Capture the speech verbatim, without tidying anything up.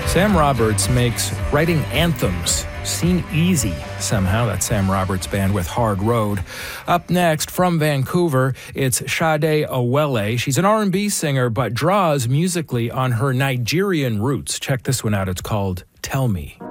Sam Roberts makes writing anthems seem easy somehow. That's Sam Roberts Band with Hard Road. Up next, from Vancouver, it's Sade Owele. She's an R and B singer, but draws musically on her Nigerian roots. Check this one out. It's called Tell Me.